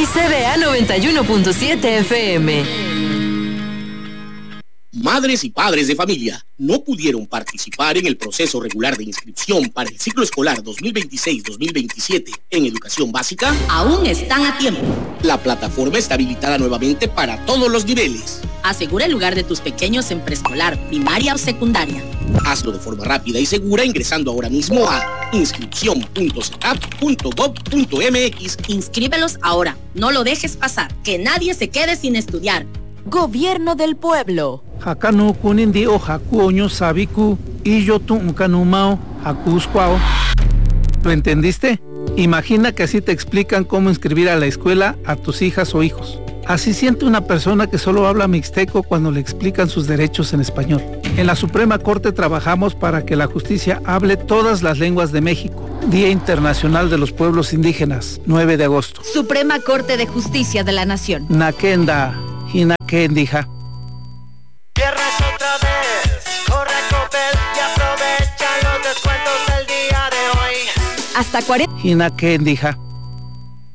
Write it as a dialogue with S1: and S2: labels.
S1: XCDA 91.7 FM.
S2: Madres y padres de familia no pudieron participar en el proceso regular de inscripción para el ciclo escolar 2026-2027 en educación básica.
S3: Aún están a tiempo.
S2: La plataforma está habilitada nuevamente para todos los niveles.
S3: Asegura el lugar de tus pequeños en preescolar, primaria o secundaria.
S2: Hazlo de forma rápida y segura ingresando ahora mismo a inscripción.cetap.gov.mx.
S3: Inscríbelos ahora. No lo dejes pasar. Que nadie se quede sin estudiar.
S1: Gobierno del pueblo.
S4: Hakanu kunindi o haku oño sabiku y yo tu unkanumao hakuskwao. ¿Lo entendiste? Imagina que así te explican cómo inscribir a la escuela a tus hijas o hijos. Así siente una persona que solo habla mixteco cuando le explican sus derechos en español. En la Suprema Corte trabajamos para que la justicia hable todas las lenguas de México. Día Internacional de los Pueblos Indígenas, 9 de agosto.
S1: Suprema Corte de Justicia de la Nación.
S4: Nakenda, Hinakendija.
S5: Viernes otra vez, corre a Coppel y aprovecha los descuentos del día de hoy.
S1: Hasta 40.
S4: Hinakendija.